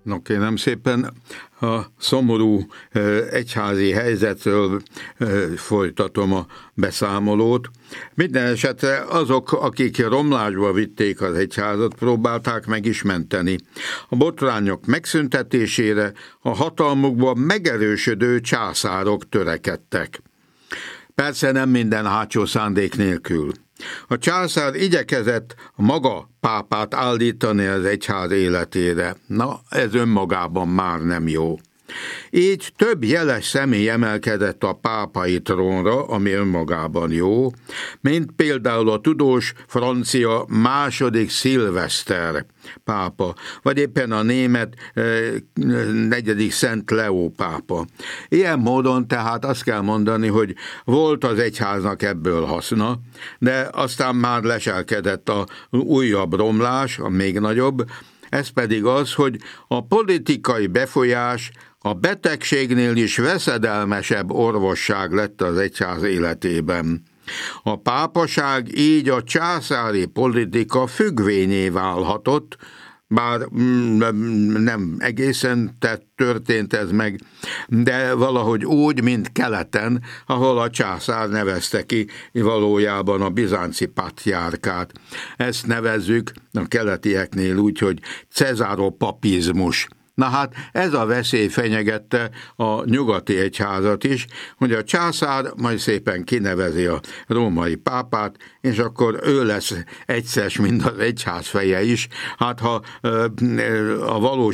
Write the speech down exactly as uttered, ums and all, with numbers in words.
No, kérem szépen, a szomorú egyházi helyzetről folytatom a beszámolót. Minden esetre azok, akik romlásba vitték az egyházat, próbálták meg is menteni. A botrányok megszüntetésére a hatalmukban megerősödő császárok törekedtek. Persze nem minden hátsó szándék nélkül. A császár igyekezett maga pápát állítani az egyház életére. Na, ez önmagában már nem jó. Így több jeles személy emelkedett a pápai trónra, ami önmagában jó, mint például a tudós francia második Szilveszter pápa, vagy éppen a német eh, negyedik Szent Leó pápa. Ilyen módon tehát azt kell mondani, hogy volt az egyháznak ebből haszna, de aztán már leselkedett a újabb romlás, a még nagyobb, ez pedig az, hogy a politikai befolyás a betegségnél is veszedelmesebb orvosság lett az egyház életében. A pápaság így a császári politika függvényé válhatott, bár nem egészen történt ez meg, de valahogy úgy, mint keleten, ahol a császár nevezte ki valójában a bizánci patriárkát. Ezt nevezzük a keletieknél úgy, hogy cezáropapizmus. Na hát ez a veszély fenyegette a nyugati egyházat is, hogy a császár majd szépen kinevezi a római pápát, és akkor ő lesz egyszer, mint az egyház feje is. Hát ha a valós